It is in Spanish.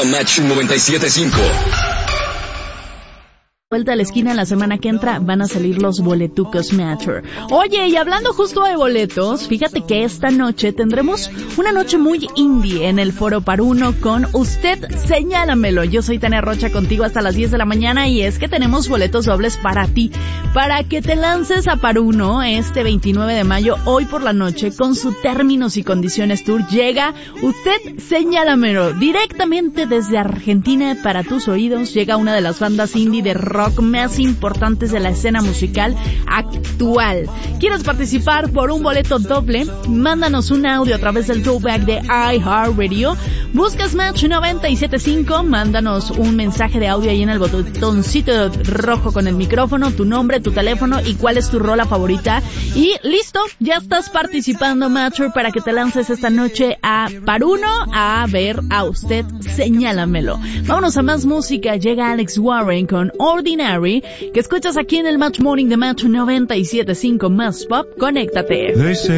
Match 97.5. Vuelta a la esquina, la semana que entra van a salir los boletucos Matter. Oye, y hablando justo de boletos, fíjate que esta noche tendremos una noche muy indie en el Foro Paruno con Usted Señálamelo. Yo soy Tania Rocha contigo hasta las 10 de la mañana y es que tenemos boletos dobles para ti, para que te lances a Paruno este 29 de mayo, hoy por la noche, con su términos y condiciones tour. Llega Usted Señálamelo directamente desde Argentina para tus oídos. Llega una de las bandas indie de rock más importantes de la escena musical actual. ¿Quieres participar por un boleto doble? Mándanos un audio a través del throwback de iHeartRadio. Buscas Match 97.5, mándanos un mensaje de audio ahí en el botoncito rojo con el micrófono, tu nombre, tu teléfono y cuál es tu rola favorita. Y listo, ya estás participando, Matcher, para que te lances esta noche a Paruno a ver a Usted Señálamelo. Vámonos a más música. Llega Alex Warren con Ordinary, que escuchas aquí en el Match Morning de Match 97.5 más pop. Conéctate.